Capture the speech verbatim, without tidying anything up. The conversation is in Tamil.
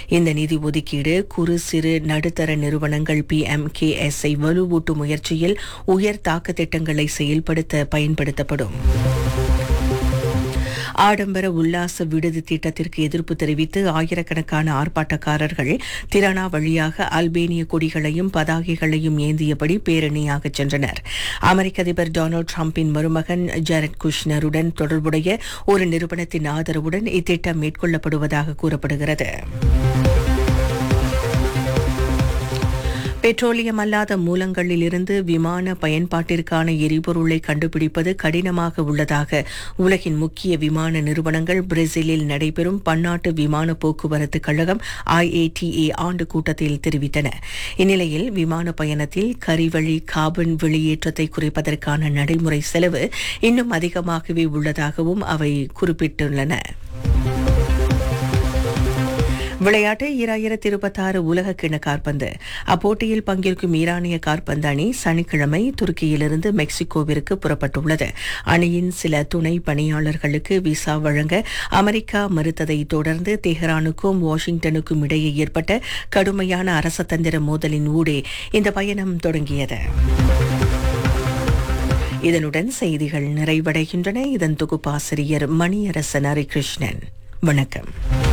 இந்த நிதி ஒதுக்கீடு குறு சிறு நடுத்தர நிறுவனங்கள் பி எம் கே எஸ் ஐ வலுவூட்டும் முயற்சியில் உயர் தாக்க திட்டங்களை செயல்படுத்த பயன்படுத்தப்படும். ஆடம்பர உல்லாச விடுதி திட்டத்திற்கு எதிர்ப்பு தெரிவித்து ஆயிரக்கணக்கான ஆர்ப்பாட்டக்காரர்கள் திரானா வழியாக அல்பேனிய கொடிகளையும் பதாகைகளையும் ஏந்தியபடி பேரணியாக சென்றனர். அமெரிக்க அதிபர் டொனால்டு டிரம்பின் மருமகன் ஜாரெட் குஷ்னருடன் தொடர்புடைய ஒரு நிறுவனத்தின் ஆதரவுடன் இத்திட்டம் மேற்கொள்ளப்படுவதாக கூறப்படுகிறது. பெட்ரோலியம் அல்லாத மூலங்களிலிருந்து விமான பயன்பாட்டிற்கான எரிபொருளை கண்டுபிடிப்பது கடினமாக உள்ளதாக உலகின் முக்கிய விமான நிறுவனங்கள் பிரேசிலில் நடைபெறும் பன்னாட்டு விமான போக்குவரத்து கழகம் ஐ ஏ டி ஏ ஆண்டு கூட்டத்தில் தெரிவித்தன. இந்நிலையில் விமான பயணத்தில் கரிவழி கார்பன் வெளியேற்றத்தை குறைப்பதற்கான நடைமுறை செலவு இன்னும் அதிகமாகவே உள்ளதாகவும் அவை குறிப்பிட்டுள்ளன. விளையாட்டு இரண்டாயிரத்தி இருபத்தி ஆறு உலக கிண்ண காற்பந்து. அப்போட்டியில் பங்கேற்கும் ஈரானிய காற்பந்து அணி சனிக்கிழமை துருக்கியிலிருந்து மெக்சிகோவிற்கு புறப்பட்டுள்ளது. அணியின் சில துணை பணியாளர்களுக்கு விசா வழங்க அமெரிக்கா மறுத்ததை தொடர்ந்து தெஹ்ரானுக்கும் வாஷிங்டனுக்கும் இடையே ஏற்பட்ட கடுமையான அரசதந்திர மோதலின் ஊடே இந்த பயணம் தொடங்கியது. இதனுடன் செய்திகள் நிறைவடைகின்றன. இதன் தொகுப்பாசிரியர் மணியரசன் ஹரிகிருஷ்ணன். வணக்கம்.